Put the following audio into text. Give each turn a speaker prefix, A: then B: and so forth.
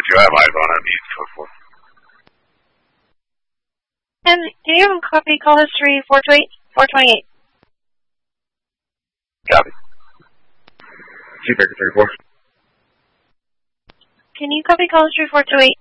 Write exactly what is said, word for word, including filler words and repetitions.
A: if you have eyes on it, be so forth.
B: And do you have a copy call history four twenty-eight? four twenty-eight.
A: Copy. Chief Baker thirty-four.
B: Can you copy call history four two eight?